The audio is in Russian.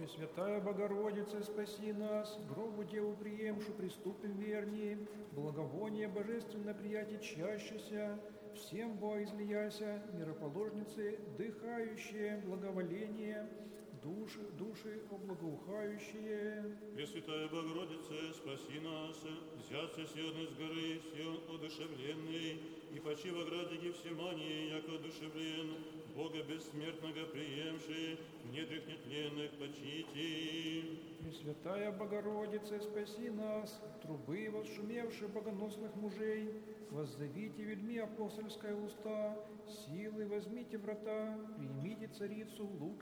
Пресвятая Богородица, спаси нас, гробу Деву приемшу, приступим вернее, благовоние божественно приятие чащеся, всем Бо излияся, мироположницы, дыхающие, благоволение, души облагоухающие. Пресвятая Богородица, спаси нас, взяться сёдный с горы, сё одушевленный, и почи в ограде Гефсимании, яко одушевлен, Бога бессмертного приемши, в недрах нетленных почити. Пресвятая Богородица, спаси нас, трубы возшумевшие богоносных мужей, воззовите ведьми апостольское уста, силы возьмите врата, примите царицу лук